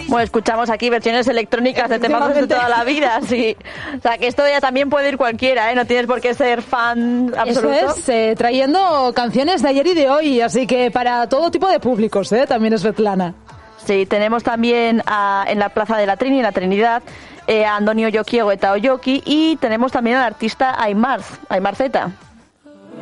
Bueno, escuchamos aquí versiones electrónicas de temas de toda la vida, sí. O sea, que esto ya también puede ir cualquiera, ¿eh? No tienes por qué ser fan absoluto. Eso es, trayendo canciones de ayer y de hoy, así que para todo tipo de públicos, también es Svetlana. Sí, tenemos también en la Plaza de la Trini, en la Trinidad, a Andonio Yokiego eta Oyoki, y tenemos también al artista Aimar Zeta.